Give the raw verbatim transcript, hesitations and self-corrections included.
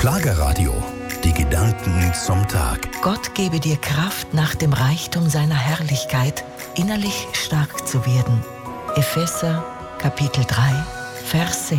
Schlagerradio. Die Gedanken zum Tag. Gott gebe dir Kraft, nach dem Reichtum seiner Herrlichkeit innerlich stark zu werden. Epheser, Kapitel drei, Vers sechs.